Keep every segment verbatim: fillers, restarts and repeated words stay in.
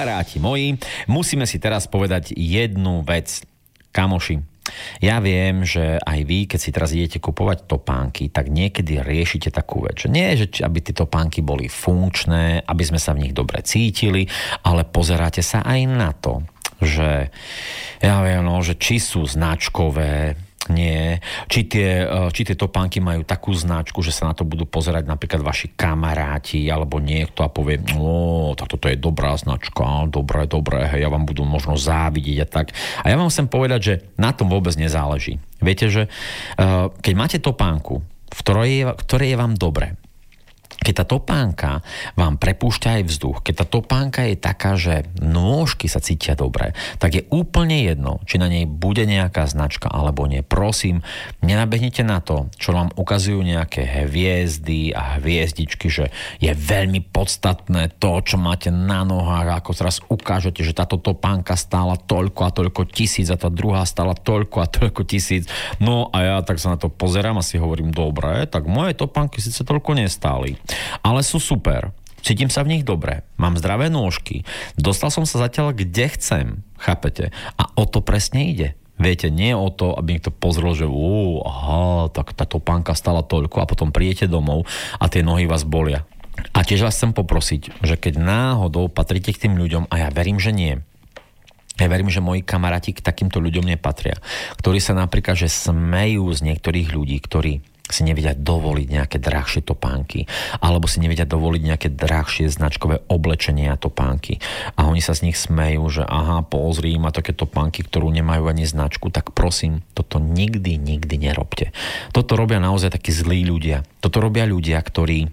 Kamaráti moji, musíme si teraz povedať jednu vec. Kamoši, ja viem, že aj vy, keď si teraz idete kupovať topánky, tak niekedy riešite takú vec, že nie, že aby tie topánky boli funkčné, aby sme sa v nich dobre cítili, ale pozeráte sa aj na to, že ja viem, no, že či sú značkové, nie, či tie, či tie topánky majú takú značku, že sa na to budú pozerať napríklad vaši kamaráti alebo niekto a povie, no, tak toto je dobrá značka, dobré, dobré, hej, ja vám budú možno závidieť a tak. A ja vám chcem povedať, že na tom vôbec nezáleží. Viete, že keď máte topánku, v ktorej je, ktorej je vám dobre, keď tá topánka vám prepúšťa aj vzduch, keď tá topánka je taká, že nôžky sa cítia dobre, tak je úplne jedno, či na nej bude nejaká značka alebo nie. Prosím, nenabehnite na to, čo vám ukazujú nejaké hviezdy a hviezdičky, že je veľmi podstatné to, čo máte na nohách, ako teraz ukážete, že táto topánka stála toľko a toľko tisíc a tá druhá stála toľko a toľko tisíc. No a ja tak sa na to pozerám a si hovorím, dobre, tak moje topánky síce toľko nestáli, ale sú super. Cítim sa v nich dobre. Mám zdravé nôžky. Dostal som sa zatiaľ, kde chcem. Chápete? A o to presne ide. Viete, nie o to, aby niekto pozrel, že ó, aha, tak tá topánka stála toľko a potom prídete domov a tie nohy vás bolia. A tiež vás chcem poprosiť, že keď náhodou patríte k tým ľuďom, a ja verím, že nie, ja verím, že moji kamaráti k takýmto ľuďom nepatria, ktorí sa napríklad, že smejú z niektorých ľudí, ktorí si nevedia dovoliť nejaké drahšie topánky, alebo si nevedia dovoliť nejaké drahšie značkové oblečenie a topánky. A oni sa z nich smejú, že aha, pozri, má také topánky, ktorú nemajú ani značku, tak prosím, toto nikdy, nikdy nerobte. Toto robia naozaj takí zlí ľudia. Toto robia ľudia, ktorí,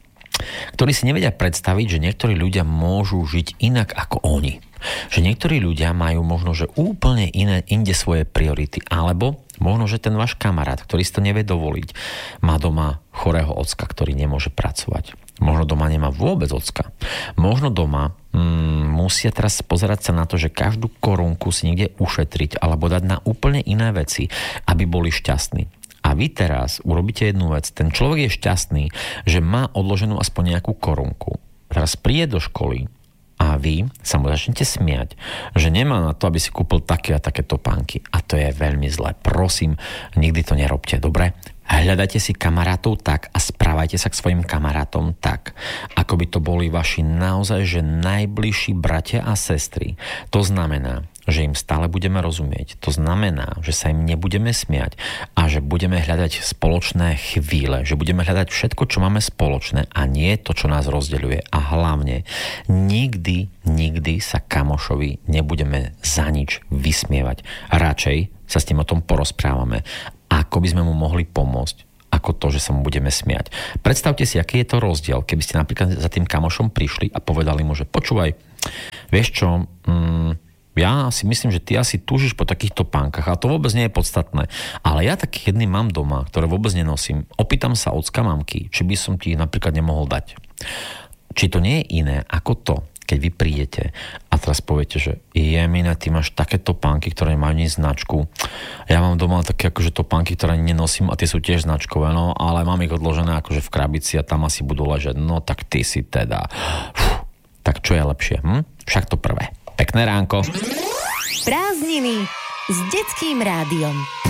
ktorí si nevedia predstaviť, že niektorí ľudia môžu žiť inak ako oni. Že niektorí ľudia majú možno, že úplne iné, inde svoje priority, alebo možno, že ten váš kamarát, ktorý si to nevie dovoliť, má doma chorého ocka, ktorý nemôže pracovať. Možno doma nemá vôbec ocka. Možno doma mm, musia teraz pozerať sa na to, že každú korunku si niekde ušetriť alebo dať na úplne iné veci, aby boli šťastní. A vy teraz urobíte jednu vec. Ten človek je šťastný, že má odloženú aspoň nejakú korunku. Teraz príde do školy a vy sa mu začnete smiať, že nemá na to, aby si kúpil také a také topánky. A to je veľmi zlé. Prosím, nikdy to nerobte, dobre? Hľadajte si kamarátov tak a správajte sa k svojim kamarátom tak, ako by to boli vaši naozaj že najbližší bratia a sestry. To znamená, že im stále budeme rozumieť. To znamená, že sa im nebudeme smiať a že budeme hľadať spoločné chvíle, že budeme hľadať všetko, čo máme spoločné a nie to, čo nás rozdeľuje. A hlavne, nikdy, nikdy sa kamošovi nebudeme za nič vysmievať. Radšej sa s tým o tom porozprávame, ako by sme mu mohli pomôcť, ako to, že sa mu budeme smiať. Predstavte si, aký je to rozdiel, keby ste napríklad za tým kamošom prišli a povedali mu, že počúvaj, vieš čo, mm, ja si myslím, že ty asi túžiš po takýchto pánkach a to vôbec nie je podstatné. Ale ja taký jedný mám doma, ktoré vôbec nenosím. Opýtam sa ocka mamky, či by som ti ich napríklad nemohol dať. Či to nie je iné ako to, keď vy prídete a teraz poviete, že Jemine, ty máš také topánky, ktoré nemajú ani značku. Ja mám doma také akože topánky, ktoré nenosím a tie sú tiež značkové, no ale mám ich odložené akože v krabici a tam asi budú ležať. No tak ty si teda... Fú, tak čo je lepšie? Hm? Však to prvé. Pekné ránko. Prázdniny s Detským rádiom.